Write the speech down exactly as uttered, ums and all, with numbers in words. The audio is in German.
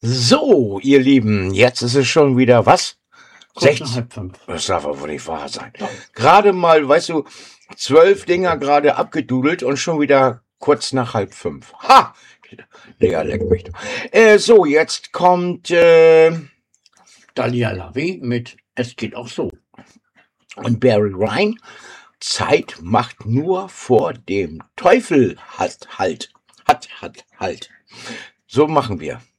So, ihr Lieben, jetzt ist es schon wieder was? Kurz nach halb fünf. Das darf aber wohl nicht wahr sein. Doch. Gerade mal, weißt du, zwölf Dinger gerade abgedudelt und schon wieder kurz nach halb fünf. Ha! Digga, leck mich doch. Äh, so, jetzt kommt äh, Dalia Lavi mit Es geht auch so. und Barry Ryan. Zeit macht nur vor dem Teufel hat halt. Hat, hat, halt. So machen wir.